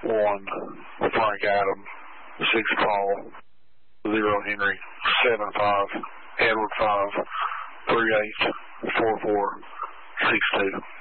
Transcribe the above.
1 Frank Adam, 6 Paul, 0 Henry, 7 5 Edward 5 3 8 4 4 6 2.